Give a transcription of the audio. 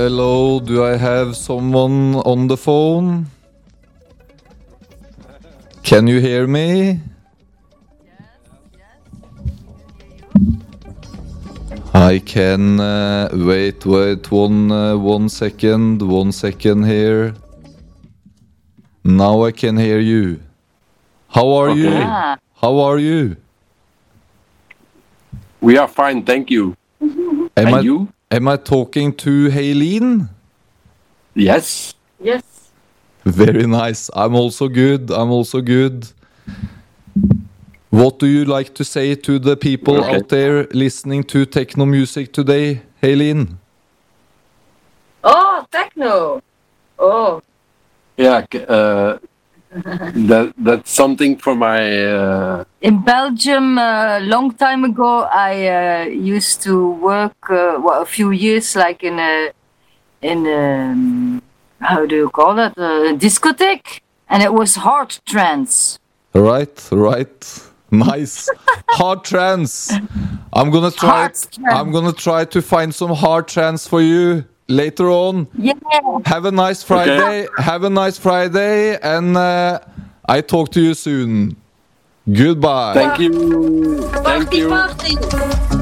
Hello, do I have someone on the phone? Can you hear me? I can wait one second here. Now I can hear you. How are you? How are you? We are fine, thank you. And you? Am I talking to Haylene? Yes. Yes. Very nice. I'm also good. What do you like to say to the people out there listening to techno music today, Haylene? Oh, techno. Oh. Yeah, that's something for my... In Belgium, a long time ago, I used to work a few years, like in a how do you call it, a discotheque, and it was hard trance. Right. Nice. Hard trance. I'm gonna try to find some hard trance for you later on. Yeah. Have a nice Friday. Okay. Have a nice Friday, and I talk to you soon. Goodbye. Thank you. Thank you. Party.